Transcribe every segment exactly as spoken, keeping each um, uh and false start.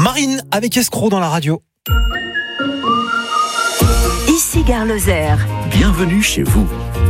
Marine avec Escroc dans la radio. Ici Gare Lozère. Bienvenue chez vous.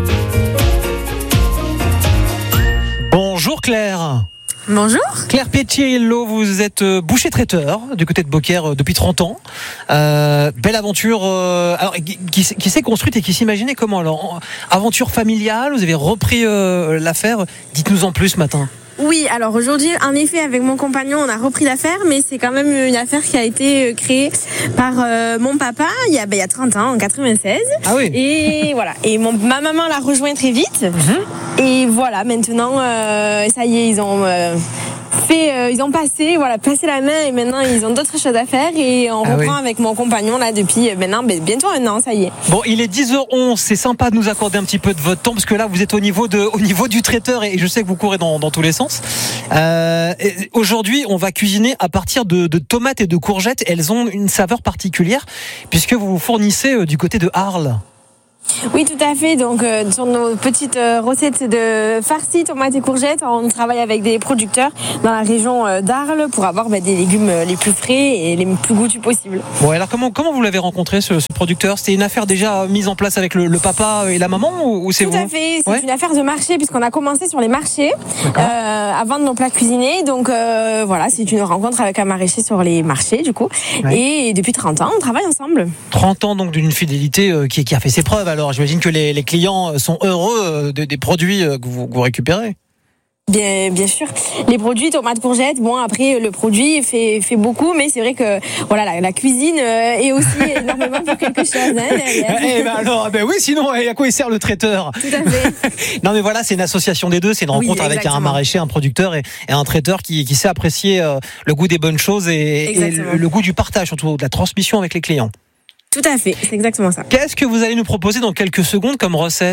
Bonjour Claire. Bonjour. Claire Piettiello, vous êtes boucher traiteur du côté de Beaucaire depuis trente ans. Euh, belle aventure euh, alors, qui, qui s'est construite et qui s'imaginait comment alors, aventure familiale, vous avez repris euh, l'affaire. Dites-nous en plus ce matin. Oui, alors aujourd'hui, en effet, avec mon compagnon, on a repris l'affaire, mais c'est quand même une affaire qui a été créée par euh, mon papa il y, a, ben, il y a trente ans, en quatre-vingt-seize. Ah oui. Et voilà. Et mon, ma maman l'a rejoint très vite. Mm-hmm. Et voilà, maintenant, euh, ça y est, ils ont euh, fait, euh, ils ont passé, voilà, passé la main et maintenant ils ont d'autres choses à faire et on ah reprend oui. avec mon compagnon là depuis maintenant ben, bientôt un an, ça y est. Bon, il est dix heures onze, c'est sympa de nous accorder un petit peu de votre temps parce que là vous êtes au niveau de, au niveau du traiteur et je sais que vous courez dans, dans tous les sens. Euh, aujourd'hui, on va cuisiner à partir de, de tomates et de courgettes. Elles ont une saveur particulière puisque vous vous fournissez du côté de Arles. Oui, tout à fait. Donc, euh, sur nos petites euh, recettes de farcis, tomates et courgettes, on travaille avec des producteurs dans la région euh, d'Arles pour avoir bah, des légumes les plus frais et les plus goûtus possibles. Bon, alors comment, comment vous l'avez rencontré, ce, ce producteur ? C'était une affaire déjà mise en place avec le, le papa et la maman ou, ou c'est tout vous ? Tout à fait. C'est ouais. une affaire de marché puisqu'on a commencé sur les marchés euh, à vendre nos plats cuisinés. Donc, euh, voilà, c'est une rencontre avec un maraîcher sur les marchés, du coup. Ouais. Et depuis trente ans, on travaille ensemble. trente ans, donc, d'une fidélité euh, qui, qui a fait ses preuves. Alors, j'imagine que les, les clients sont heureux de, des produits que vous, que vous récupérez. Bien, bien sûr. Les produits tomates courgettes, bon après le produit fait fait beaucoup, mais c'est vrai que voilà la, la cuisine est aussi énormément pour quelque chose. Hein, eh ben alors, ben oui, sinon à quoi il sert le traiteur ? Tout à fait. Non mais voilà, c'est une association des deux, c'est une rencontre oui, avec un maraîcher, un producteur et, et un traiteur qui, qui sait apprécier euh, le goût des bonnes choses et, et le, le goût du partage, surtout de la transmission avec les clients. Tout à fait, c'est exactement ça. Qu'est-ce que vous allez nous proposer dans quelques secondes comme recette ?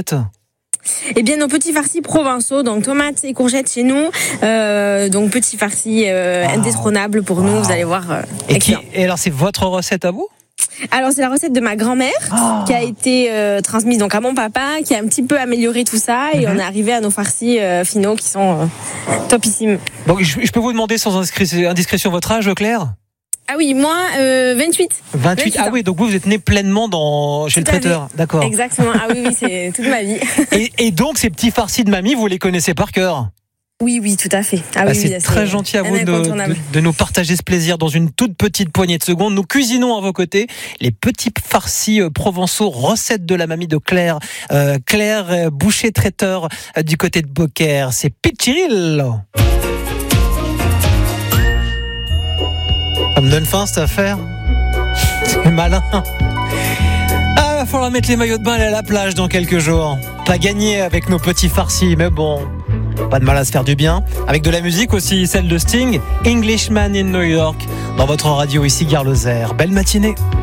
Eh bien, nos petits farcis provençaux, donc tomates et courgettes chez nous, euh, donc petits farcis euh, wow. indétrônables pour wow. nous, vous allez voir. Euh, et, qui, et alors, c'est votre recette à vous ? Alors c'est la recette de ma grand-mère oh. qui a été euh, transmise donc à mon papa, qui a un petit peu amélioré tout ça et mm-hmm. on est arrivé à nos farcis euh, finaux qui sont euh, topissimes. Donc je, je peux vous demander sans indiscrétion votre âge, Claire ? Ah oui, moi, euh, vingt-huit. vingt-huit, ah oui, donc vous, vous êtes né pleinement dans, chez Tout le traiteur, d'accord. Exactement, ah oui, oui, c'est toute ma vie. et, et donc, ces petits farcis de mamie, vous les connaissez par cœur ? Oui, oui, tout à fait. Ah, bah, oui, c'est oui, très gentil à vous de, de, de nous partager ce plaisir dans une toute petite poignée de secondes. Nous cuisinons à vos côtés les petits farcis provençaux, recettes de la mamie de Claire. Euh, Claire, euh, boucher traiteur euh, du côté de Beaucaire. C'est Piettiello. Ça me donne faim cette affaire. C'est malin. Ah, va falloir mettre les maillots de bain et aller à la plage dans quelques jours. Pas gagné avec nos petits farcis, mais bon, pas de mal à se faire du bien. Avec de la musique aussi, celle de Sting, Englishman in New York, dans votre radio ici Gare Lozère. Belle matinée.